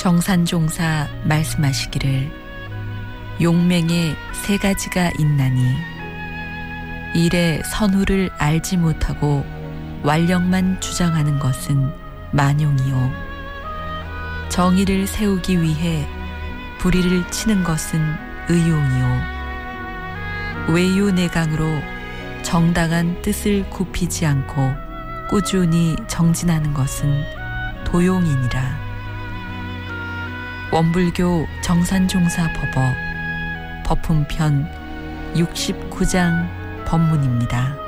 정산종사 말씀하시기를 용맹에 세 가지가 있나니 일의 선후를 알지 못하고 완력만 주장하는 것은 만용이요 정의를 세우기 위해 불의를 치는 것은 의용이요 외유내강으로 정당한 뜻을 굽히지 않고 꾸준히 정진하는 것은 도용이니라. 원불교 정산종사 법어 법품편 69장 법문입니다.